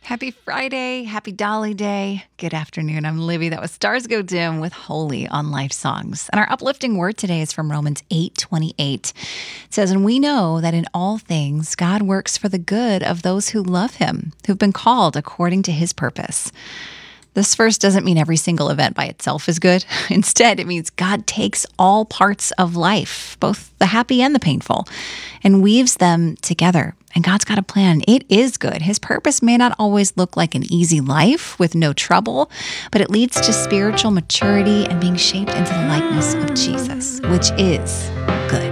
Happy Friday. Happy Dolly Day. Good afternoon. I'm Libby. That was Stars Go Dim with Holy on Life Songs. And our uplifting word today is from Romans 8:28. It says, "And we know that in all things God works for the good of those who love him, who've been called according to his purpose." This verse doesn't mean every single event by itself is good. Instead, it means God takes all parts of life, both the happy and the painful, and weaves them together. And God's got a plan. It is good. His purpose may not always look like an easy life with no trouble, but it leads to spiritual maturity and being shaped into the likeness of Jesus, which is good.